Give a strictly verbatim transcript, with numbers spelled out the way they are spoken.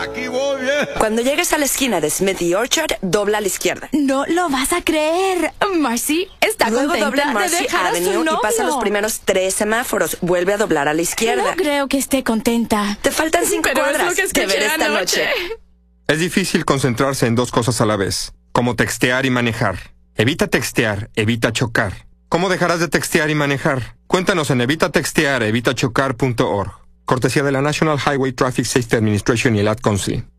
Aquí voy, ¿eh? Cuando llegues a la esquina de Smith y Orchard, dobla a la izquierda. No lo vas a creer. Marcy está Luego contenta dobla en de Marcy dejar a su Avenue novio. y pasa los primeros tres semáforos. Vuelve a doblar a la izquierda. No creo que esté contenta. Te faltan cinco Pero cuadras. es lo que Te escuché veré esta anoche. noche. Es difícil concentrarse en dos cosas a la vez, como textear y manejar. Evita textear, evita chocar. ¿Cómo dejarás de textear y manejar? Cuéntanos en evita textear, evita chocar punto org. Cortesía de la National Highway Traffic Safety Administration y el Ad Council.